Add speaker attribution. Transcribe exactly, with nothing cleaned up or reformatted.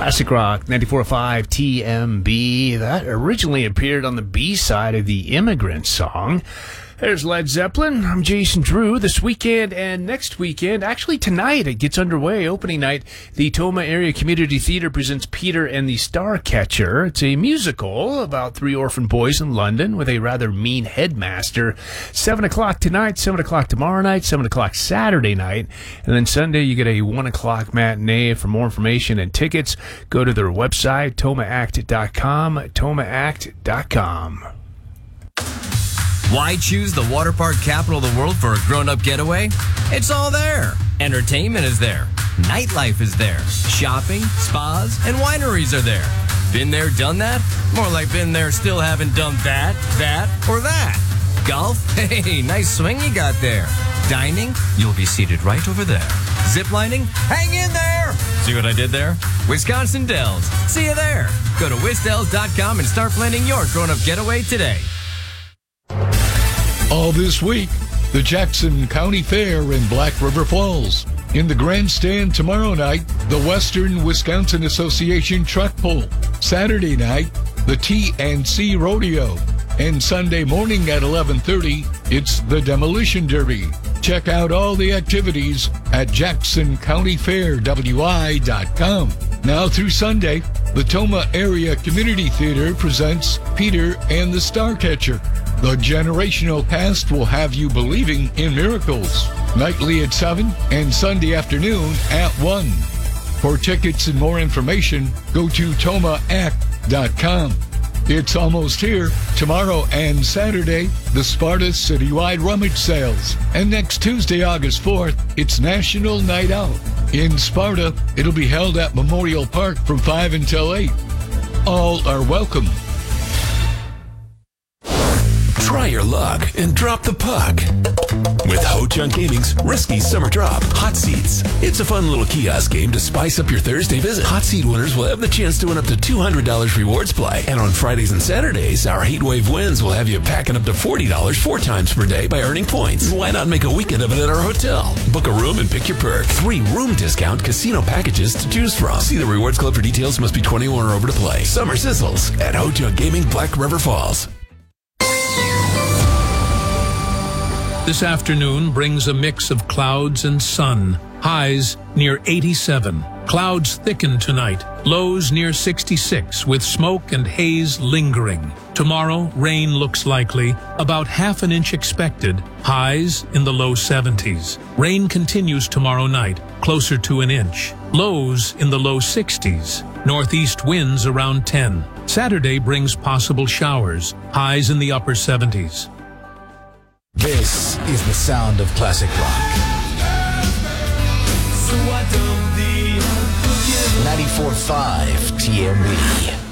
Speaker 1: Classic Rock, ninety-four point five T M B. That originally appeared on the B-side of the Immigrant song. There's Led Zeppelin. I'm Jason Drew. This weekend and next weekend, actually tonight, it gets underway. Opening night, the Tomah Area Community Theater presents Peter and the Starcatcher. It's a musical about three orphan boys in London with a rather mean headmaster. Seven o'clock tonight, seven o'clock tomorrow night, seven o'clock Saturday night, and then Sunday you get a one o'clock matinee. For more information and tickets, go to their website, tomah act dot com, tomah act dot com.
Speaker 2: Why choose the water park capital of the world for a grown-up getaway? It's all there. Entertainment is there. Nightlife is there. Shopping, spas, and wineries are there. Been there, done that? More like been there, still haven't done that, that, or that. Golf? Hey, nice swing you got there. Dining? You'll be seated right over there. Ziplining? Hang in there! See what I did there? Wisconsin Dells. See you there. Go to wisdells dot com and start planning your grown-up getaway today.
Speaker 3: All this week, the Jackson County Fair in Black River Falls. In the grandstand tomorrow night, the Western Wisconsin Association Truck Pull. Saturday night, the T and C Rodeo. And Sunday morning at eleven thirty, it's the Demolition Derby. Check out all the activities at jackson county fair w i dot com. Now through Sunday, the Tomah Area Community Theater presents Peter and the Starcatcher. The generational past will have you believing in miracles. Nightly at seven and Sunday afternoon at one. For tickets and more information, go to tomah act dot com. It's almost here. Tomorrow and Saturday, the Sparta Citywide Rummage Sales. And next Tuesday, August fourth, it's National Night Out. In Sparta, it'll be held at Memorial Park from five until eight. All are welcome.
Speaker 4: Try your luck and drop the puck with Ho-Chunk Gaming's Risky Summer Drop Hot Seats. It's a fun little kiosk game to spice up your Thursday visit. Hot Seat winners will have the chance to win up to two hundred dollars rewards play. And on Fridays and Saturdays, our Heat Wave wins will have you packing up to forty dollars four times per day by earning points. Why not make a weekend of it at our hotel? Book a room and pick your perk. Three room discount casino packages to choose from. See the Rewards Club for details. Must be twenty-one or over to play. Summer sizzles at Ho-Chunk Gaming, Black River Falls.
Speaker 5: This afternoon brings a mix of clouds and sun. Highs near eighty-seven. Clouds thicken tonight. Lows near sixty-six with smoke and haze lingering. Tomorrow, rain looks likely. About half an inch expected. Highs in the low seventies. Rain continues tomorrow night, closer to an inch. Lows in the low sixties. Northeast winds around ten. Saturday brings possible showers. Highs in the upper seventies.
Speaker 6: This is the sound of classic rock. ninety-four point five T M B.